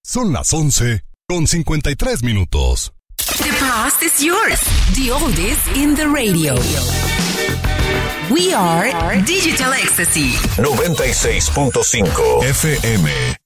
Son las 11:53. The past is yours. The oldies in the radio. We are Digital Ecstasy 96.5 FM.